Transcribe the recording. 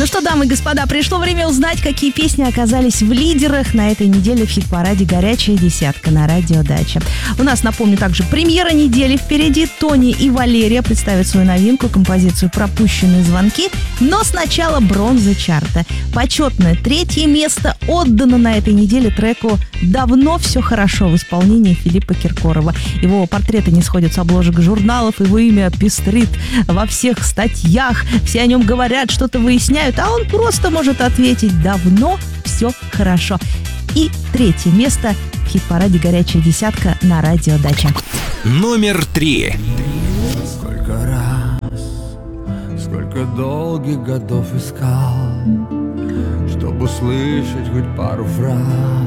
Ну что, дамы и господа, пришло время узнать, какие песни оказались в лидерах на этой неделе в хит-параде «Горячая десятка» на Радио Дача. У нас, напомню, также премьера недели впереди. Тони и Валерия представят свою новинку, композицию «Пропущенные звонки». Но сначала бронза чарта. Почетное 3-е место отдано на этой неделе треку «Давно все хорошо» в исполнении Филиппа Киркорова. Его портреты не сходят с обложек журналов, его имя пестрит во всех статьях. Все о нем говорят, что-то выясняют, а он просто может ответить «давно все хорошо». И 3-е место в хит-параде «Горячая десятка» на Радио Дача. Номер 3. Сколько раз, сколько долгих годов искал, чтобы услышать хоть пару фраз